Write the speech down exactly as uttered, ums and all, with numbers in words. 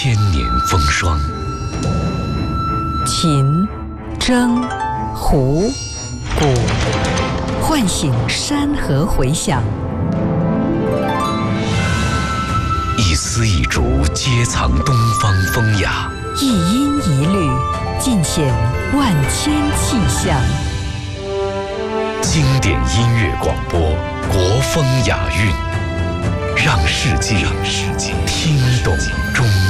千年风霜。 琴、筝、胡、鼓，唤醒山河回响。 一丝一竹，皆藏东方风雅； 一音一律，尽显万千气象。 经典音乐广播，国风雅韵，让世界听懂中